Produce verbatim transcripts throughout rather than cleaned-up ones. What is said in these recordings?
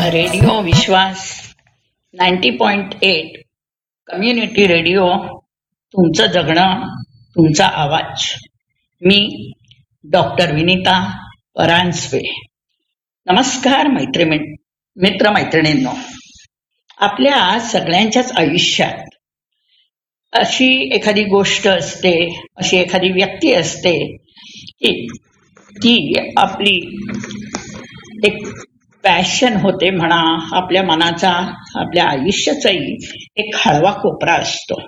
Radio विश्वास ninety point eight community radio, तुमचं जगणं तुमचा आवाज. मी डॉक्टर विनीता परांजपे. नमस्कार मैत्रिणी मित्र मैत्रिणींनो. आपल्या सगळ्यांच्याच आयुष्यात अशी एखादी गोष्ट असते, अशी एखादी व्यक्ती असते की ती आपली एक पॅशन होते म्हणा, आपल्या मनाचा, आपल्या आयुष्याचाही एक हळवा कोपरा असतो.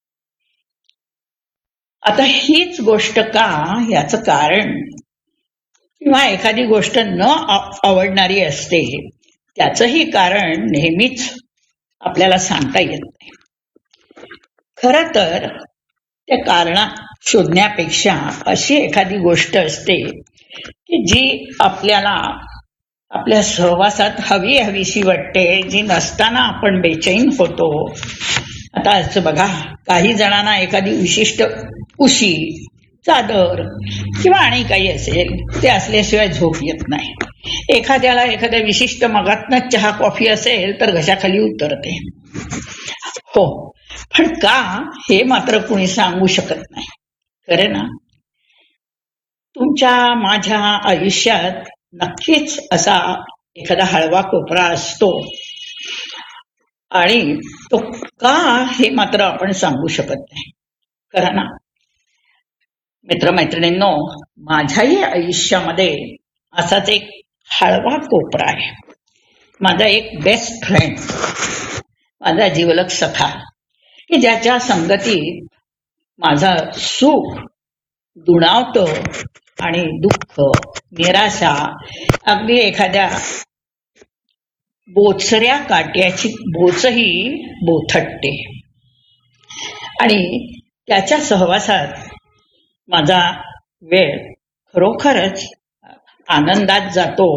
आता हीच गोष्ट का, याचं कारण किंवा एखादी गोष्ट न आवडणारी असते त्याचंही कारण नेहमीच आपल्याला सांगता येत नाही. खरं तर त्या कारणा शोधण्यापेक्षा अशी एखादी गोष्ट असते की जी आपल्याला आपल्या सहवासात हवी हवीशी वाटते, जी नसताना आपण बेचैन होतो. आता असं बघा, काही जणांना एखादी विशिष्ट उशी, चादर किंवा आणि काही असेल ते असल्याशिवाय झोप येत नाही. एखाद्याला एखाद्या विशिष्ट मगातनं चहा कॉफी असेल तर घशाखाली उतरते. हो, पण का हे मात्र कुणी सांगू शकत नाही. खरं ना? तुमच्या माझ्या आयुष्यात नक्कीच असा एखादा हळवा कोपरा असतो आणि तो का हे मात्र आपण सांगू शकत नाही. खरं ना? मित्रमैत्रिणींनो, माझ्याही आयुष्यामध्ये असाच एक हळवा कोपरा आहे. माझा एक बेस्ट फ्रेंड, माझा जिवलग सखा, की ज्याच्या संगतीत माझं सुख दुणावतं आणि दुःख, निराशा, अगदी एखाद्या बोचऱ्या काट्याची बोचही बोथटते. आणि त्याच्या सहवासात माझा वेळ खरोखरच आनंदात जातो.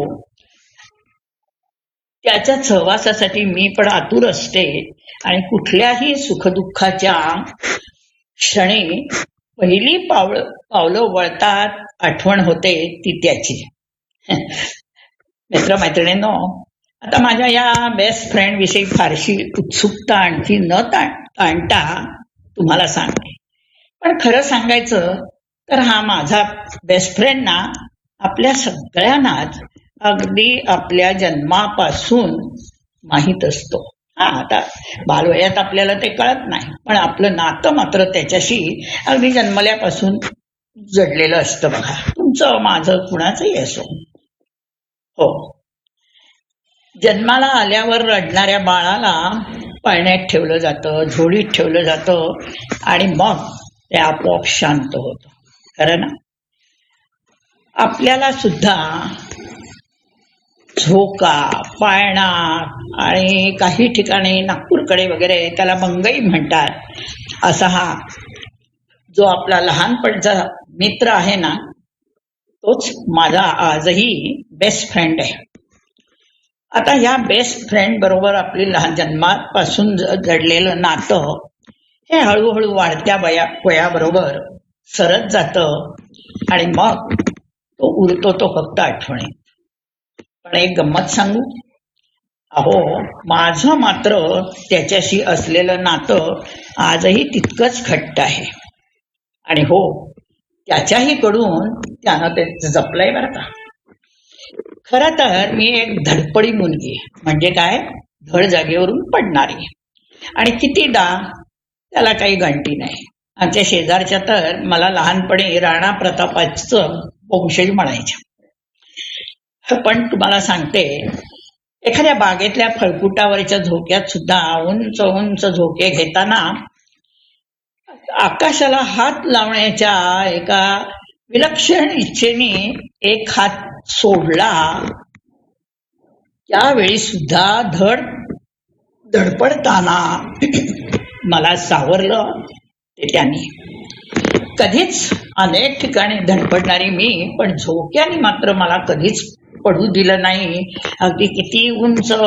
त्याच्या सहवासासाठी मी पण आतुर असते आणि कुठल्याही सुखदुःखाच्या क्षणी पहिली पावलं पावलं वळतात आठवण होते ती त्याची. मित्रमैत्रिणींनो, आता माझ्या या बेस्ट फ्रेंड विषयी फारशी उत्सुकता आणखी न ताणता तुम्हाला सांगते. पण खरं सांगायचं तर हा माझा बेस्ट फ्रेंड ना आपल्या सगळ्यांनाच अगदी आपल्या जन्मापासून माहीत असतो. हा, आता बालवयात आपल्याला ते कळत नाही, पण आपलं नातं मात्र त्याच्याशी अगदी जन्मल्यापासून जडलेलं असतं. बघा, तुमचं माझं कुणाचंही असो. हो, जन्माला आल्यावर रडणाऱ्या बाळाला पाळण्यात ठेवलं जातं, झोळीत ठेवलं जातं आणि मग ते आपोआप शांत होतं. खरं ना? आपल्याला सुद्धा झोका, पाळणा आणि काही ठिकाणी नागपूरकडे वगैरे त्याला मंगई म्हणतात, असा हा जो आपला लहानपणचा मित्र आहे ना, तोच माझा आजही बेस्ट फ्रेंड आहे. आता या बेस्ट फ्रेंड बरोबर आपली लहान जन्मापासून जडलेलं नातं हे हळूहळू वाढत्या वया वयाबरोबर सरत जातं आणि मग तो उरतो तो फक्त आठवणी. पण एक गंमत सांगू, अहो, माझं मात्र त्याच्याशी असलेलं नातं आजही तितकंच घट्ट आहे. आणि हो, त्याच्याही कडून त्यानं ते जपलंय बरं का. खरं तर मी एक धडपडी मुलगी, म्हणजे काय, धड जागेवरून पडणारी. आणि कितीदा त्याला काही गणती नाही. आमच्या शेजारच्या तर मला लहानपणी राणा प्रतापाचं वंशज म्हणायच्या. पण तुम्हाला सांगते, एखाद्या बागेतल्या फळकुटावरच्या झोक्यात सुद्धा उंच उंच झोके घेताना आकाशाला हात लावण्याच्या एका विलक्षण इच्छेने एक हात सोडला, त्यावेळी सुद्धा धड धडपडताना मला सावरलं ते त्यांनी. कधीच अनेक ठिकाणी धडपडणारी मी, पण झोक्याने मात्र मला कधीच पडू दिलं नाही. अगदी किती उंच